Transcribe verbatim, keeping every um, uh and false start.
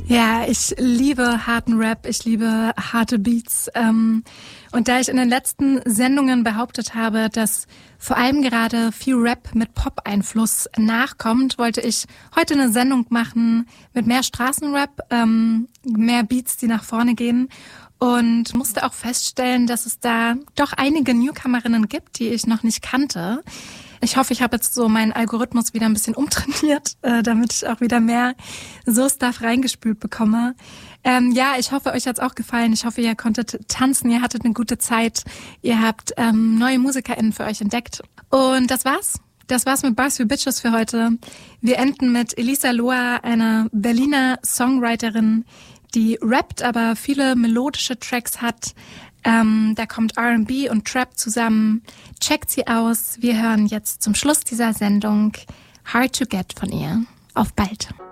Ja, ich liebe harten Rap, ich liebe harte Beats. Ähm, und da ich in den letzten Sendungen behauptet habe, dass vor allem gerade viel Rap mit Pop-Einfluss nachkommt, wollte ich heute eine Sendung machen mit mehr Straßenrap, ähm, mehr Beats, die nach vorne gehen. Und musste auch feststellen, dass es da doch einige Newcomerinnen gibt, die ich noch nicht kannte. Ich hoffe, ich habe jetzt so meinen Algorithmus wieder ein bisschen umtrainiert, äh, damit ich auch wieder mehr so Stuff reingespült bekomme. Ähm, ja, ich hoffe, euch hat's auch gefallen. Ich hoffe, ihr konntet tanzen, ihr hattet eine gute Zeit. Ihr habt ähm, neue MusikerInnen für euch entdeckt. Und das war's. Das war's mit Bars für Bitches für heute. Wir enden mit Elisa Loa, einer Berliner Songwriterin, die rappt, aber viele melodische Tracks hat. Ähm, da kommt R and B und Trap zusammen. Checkt sie aus. Wir hören jetzt zum Schluss dieser Sendung Hard to Get von ihr. Auf bald.